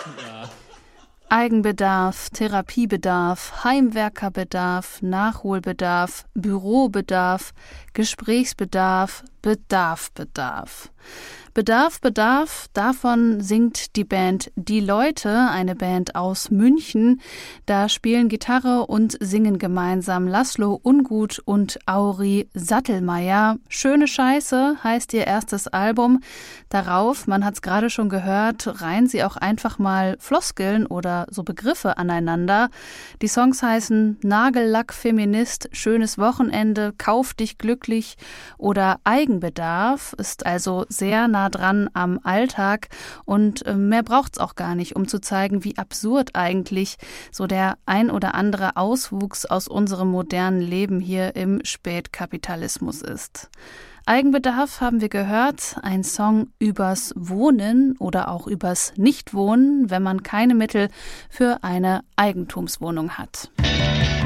Eigenbedarf, Therapiebedarf, Heimwerkerbedarf, Nachholbedarf, Bürobedarf, Gesprächsbedarf, Bedarf. Bedarf, davon singt die Band Die Leute, eine Band aus München. Da spielen Gitarre und singen gemeinsam Laszlo Ungut und Auri Sattelmeier. Schöne Scheiße heißt ihr erstes Album. Darauf, man hat's gerade schon gehört, reihen sie auch einfach mal Floskeln oder so Begriffe aneinander. Die Songs heißen Nagellack Feminist, Schönes Wochenende, Kauf dich glücklich oder Eigenbedarf, ist also sehr nah dran am Alltag und mehr braucht's auch gar nicht, um zu zeigen, wie absurd eigentlich so der ein oder andere Auswuchs aus unserem modernen Leben hier im Spätkapitalismus ist. Eigenbedarf haben wir gehört, ein Song übers Wohnen oder auch übers Nichtwohnen, wenn man keine Mittel für eine Eigentumswohnung hat.